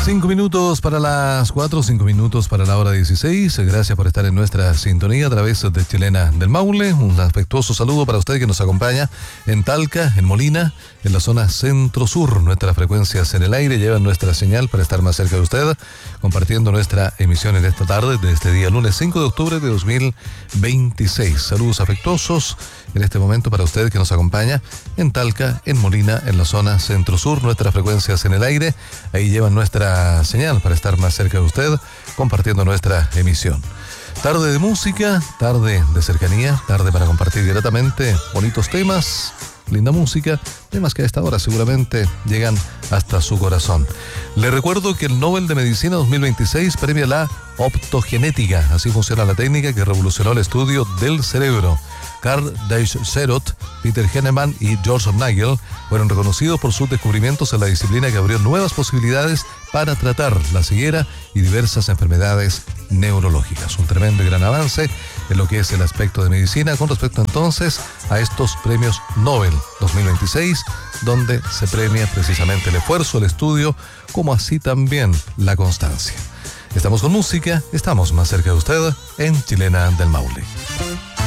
5 minutos para las 4, 5 minutos para la hora 16. Gracias por estar en nuestra sintonía a través de Chilena del Maule. Un afectuoso saludo para usted que nos acompaña en Talca, en Molina, en la zona centro-sur. Nuestras frecuencias en el aire llevan nuestra señal para estar más cerca de usted, compartiendo nuestra emisión en esta tarde de este día, lunes 5 de octubre de 2026. Saludos afectuosos en este momento para usted que nos acompaña en Talca, en Molina, en la zona centro-sur. Nuestras frecuencias en el aire, ahí llevan nuestra señal para estar más cerca de usted, compartiendo nuestra emisión. Tarde de música, tarde de cercanía, tarde para compartir gratamente bonitos temas, linda música, temas que a esta hora seguramente llegan hasta su corazón. Le recuerdo que el Nobel de Medicina 2026 premia la optogenética. Así funciona la técnica que revolucionó el estudio del cerebro. Carl Deiserot, Peter Henneman y George Nagel fueron reconocidos por sus descubrimientos en la disciplina que abrió nuevas posibilidades para tratar la ceguera y diversas enfermedades neurológicas. Un tremendo y gran avance en lo que es el aspecto de medicina con respecto entonces a estos premios Nobel 2026, donde se premia precisamente el esfuerzo, el estudio, como así también la constancia. Estamos con música, estamos más cerca de usted en Chilena del Maule.